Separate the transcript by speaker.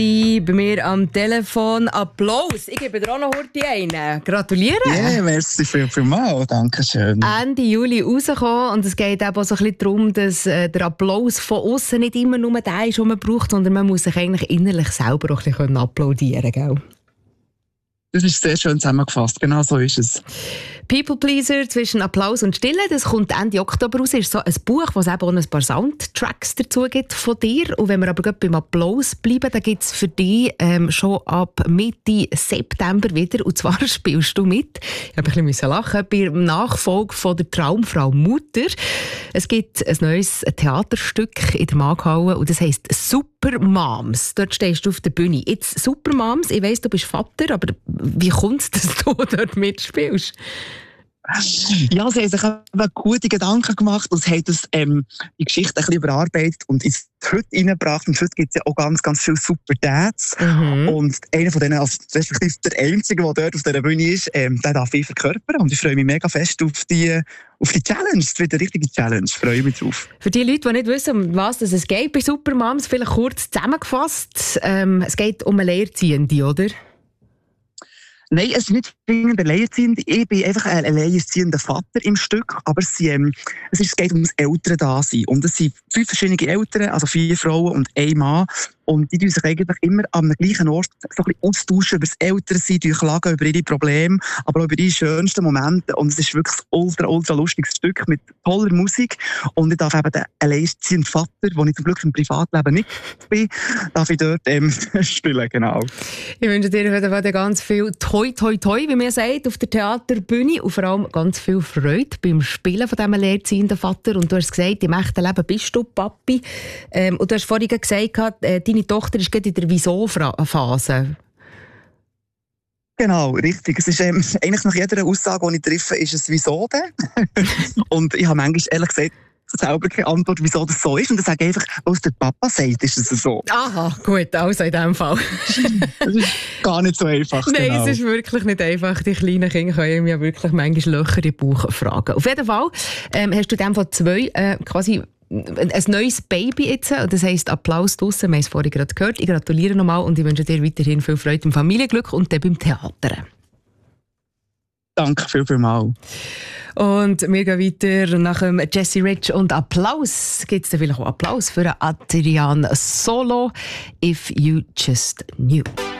Speaker 1: bei mir am Telefon. Applaus! Ich gebe dir auch noch heute einen. Gratuliere!
Speaker 2: Ja, merci vielmals. Danke schön.
Speaker 1: Ende Juli rausgekommen und es geht eben auch so ein bisschen darum, dass der Applaus von außen nicht immer nur der ist, den man braucht, sondern man muss sich eigentlich innerlich selber auch ein bisschen applaudieren, gell?
Speaker 2: Das ist sehr schön zusammengefasst. Genau so ist es.
Speaker 1: People Pleaser zwischen Applaus und Stille, das kommt Ende Oktober raus. Das ist so ein Buch, wo es eben auch ein paar Soundtracks dazu gibt von dir. Und wenn wir aber gerade beim Applaus bleiben, dann gibt es für dich schon ab Mitte September wieder. Und zwar spielst du mit, ich habe ein bisschen lachen, bei der Nachfolge von der Traumfrau Mutter. Es gibt ein neues Theaterstück in der Maghalle und das heisst Super Moms. Dort stehst du auf der Bühne. Jetzt Super Moms, ich weiss, du bist Vater, aber wie kommt es, dass du dort mitspielst?
Speaker 2: Ja, sie haben sich eben gute Gedanken gemacht und haben das, die Geschichte ein bisschen überarbeitet und ins Heute reingebracht. Und heute gibt es ja auch ganz, ganz viele Super Dads. Und einer von denen, also respektive der Einzige, der dort auf dieser Bühne ist, der darf ich verkörpern. Und ich freue mich mega fest auf die Challenge. Es wird eine richtige Challenge. Ich freue mich drauf. Für
Speaker 1: die Leute, die nicht wissen, um was es geht bei Supermoms, vielleicht kurz zusammengefasst. Es geht um eine Lehrziehende, oder?
Speaker 2: Nein, es ist nicht zwingend alleinerziehend. Ich bin einfach ein alleinerziehender Vater im Stück. Aber es geht um das Elterndasein. Und es sind 5 verschiedene Eltern, also 4 Frauen und 1 Mann. Und die sich eigentlich immer am gleichen Ort so ein bisschen austauschen über das Elternsein, klagen über ihre Probleme, aber auch über ihre schönsten Momente. Und es ist wirklich ein ultra, ultra lustiges Stück mit toller Musik. Und ich darf eben den alleinerziehenden Vater, den ich zum Glück im Privatleben nicht bin, darf ich dort spielen, genau.
Speaker 1: Ich wünsche dir ganz viel Toi, Toi, Toi, wie man sagt, auf der Theaterbühne und vor allem ganz viel Freude beim Spielen von diesem alleinerziehenden Vater. Und du hast gesagt, im echten Leben bist du Papi. Und du hast vorhin gesagt, deine Tochter ist gerade in der Wieso-Phase.
Speaker 2: Genau, richtig. Es ist eigentlich nach jeder Aussage, die ich treffe, ist es «Wieso denn?» Und ich habe manchmal, ehrlich gesagt, selber keine Antwort, wieso das so ist. Und dann sage ich einfach, was der Papa sagt, ist es so.
Speaker 1: Aha, gut, also in diesem Fall.
Speaker 2: Das ist gar nicht so einfach.
Speaker 1: Nein,
Speaker 2: genau.
Speaker 1: Es ist wirklich nicht einfach. Die kleinen Kinder können ja wirklich manchmal Löcher im Bauch fragen. Auf jeden Fall hast du in diesem Fall 2 quasi ein neues Baby jetzt, das heisst Applaus draussen, wir haben es vorhin gerade gehört. Ich gratuliere nochmal und ich wünsche dir weiterhin viel Freude im Familienglück und dann beim Theater.
Speaker 2: Danke vielmals.
Speaker 1: Und wir gehen weiter nach dem Jessie Rich und Applaus. Gibt es vielleicht auch Applaus für Adrian Solo, «If You Just Knew».